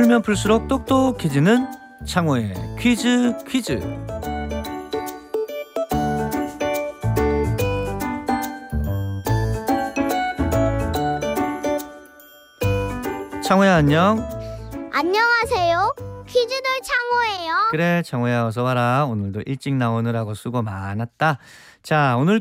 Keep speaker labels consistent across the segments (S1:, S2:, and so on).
S1: 풀면 풀수록 똑똑해지는 창호의 퀴즈. 창호야, 안녕.
S2: 안녕하세요. 퀴즈돌 창호예요.
S1: 그래, 창호야, 어서 와라. 오늘도 일찍 나오느라고 수고 많았다. 자, 오늘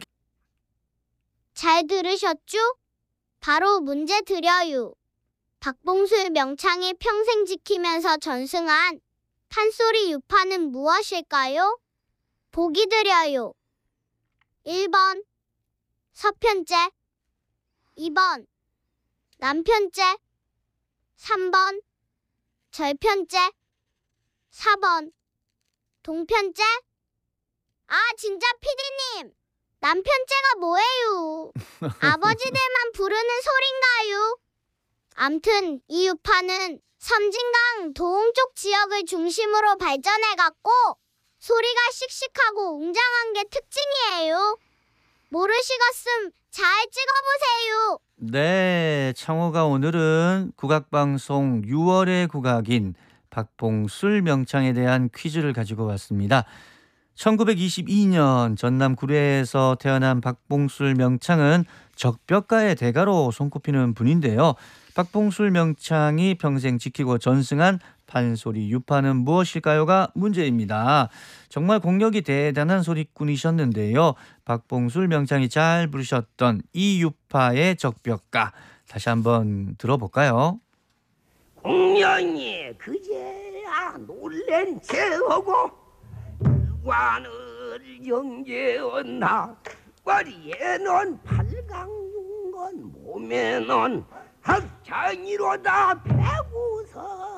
S2: 잘 들으셨죠? 바로 문제 드려요. 박봉술 명창이 평생 지키면서 전승한 판소리 유파는 무엇일까요? 보기 드려요. 1번 서편제, 2번 남편제, 3번 절편제, 4번 동편제. 아, 진짜 피디님, 남편제가 뭐예요? 아버지들만 부르는 소린가요? 암튼 이 유파는 섬진강 도홍 쪽 지역을 중심으로 발전해갖고 소리가 씩씩하고 웅장한 게 특징이에요. 모르시겠음 잘 찍어보세요.
S1: 네, 창호가 오늘은 국악방송 6월의 국악인 박봉술 명창에 대한 퀴즈를 가지고 왔습니다. 1922년 전남 구례에서 태어난 박봉술 명창은 적벽가의 대가로 손꼽히는 분인데요. 박봉술 명창이 평생 지키고 전승한 판소리 유파는 무엇일까요가 문제입니다. 정말 공력이 대단한 소리꾼이셨는데요. 박봉술 명창이 잘 부르셨던 이 유파의 적벽가, 다시 한번 들어볼까요?
S3: 공연이 그제야 놀랜 체하고 관을 영재었나 머리에는 팔강건 몸에는 학창이로다 배구선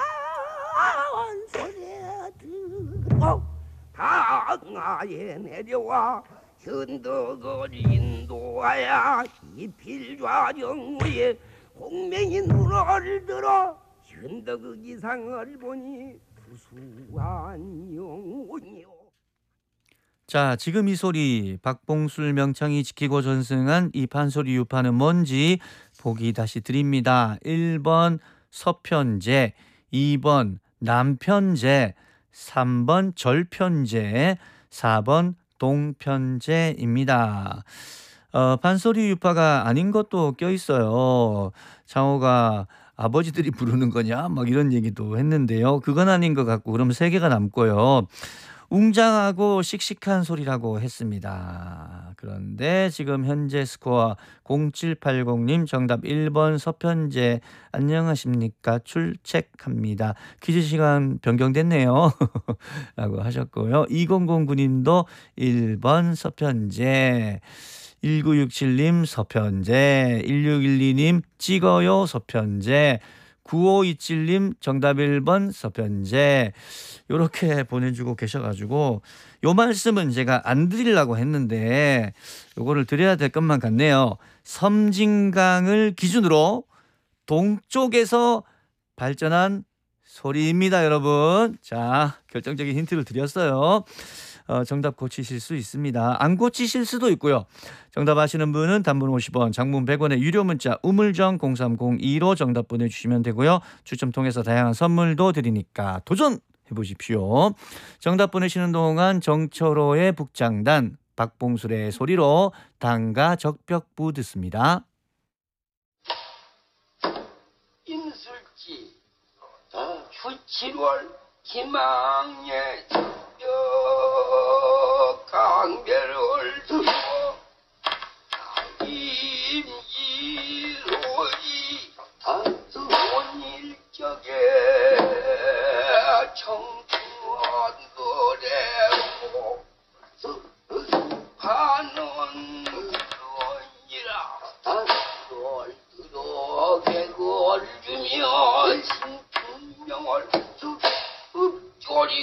S3: 소리에 들어 강하에 내려와 현덕을 인도하야 이필좌정의 공명이 눈을 들어 현덕의 기상을 보니 구수한 영혼이요.
S1: 자, 지금 이 소리, 박봉술 명창이 지키고 전승한 이 판소리 유파는 뭔지 보기 다시 드립니다. 1번 서편제, 2번 남편제, 3번 절편제, 4번 동편제입니다. 판소리 유파가 아닌 것도 껴있어요. 창호가 아버지들이 부르는 거냐? 막 이런 얘기도 했는데요. 그건 아닌 것 같고, 그럼 3개가 남고요. 웅장하고 씩씩한 소리라고 했습니다. 그런데 지금 현재 스코어 0780님 정답 1번 서편제. 안녕하십니까, 출첵합니다. 퀴즈 시간 변경됐네요 라고 하셨고요. 2009님도 1번 서편제, 1967님 서편제, 1612님 찍어요 서편제, 9527님 정답 1번 서편제. 이렇게 보내주고 계셔가지고 요 말씀은 제가 안 드리려고 했는데 요거를 드려야 될 것만 같네요. 섬진강을 기준으로 동쪽에서 발전한 소리입니다, 여러분. 자, 결정적인 힌트를 드렸어요. 정답 고치실 수 있습니다. 안 고치실 수도 있고요. 정답 아시는 분은 단문 50원, 장문 100원의 유료 문자 우물정 0302로 정답 보내주시면 되고요. 추첨 통해서 다양한 선물도 드리니까 도전해보십시오. 정답 보내시는 동안 정철호의 북장단, 박봉술의 소리로 당가 적벽부 듣습니다.
S3: 인술지 휴7월 희망의 강별을 두고 임기로이 단수원 일격에 청